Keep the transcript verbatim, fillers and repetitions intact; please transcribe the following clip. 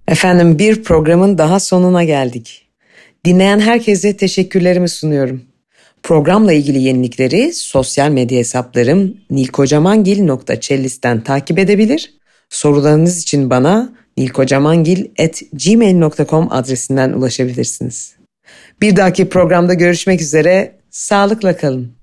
Efendim bir programın daha sonuna geldik. Dinleyen herkese teşekkürlerimi sunuyorum. Programla ilgili yenilikleri sosyal medya hesaplarım nilkocamangil nokta cellist'ten takip edebilir. Sorularınız için bana nilkocamangil at gmail nokta com adresinden ulaşabilirsiniz. Bir dahaki programda görüşmek üzere, sağlıkla kalın.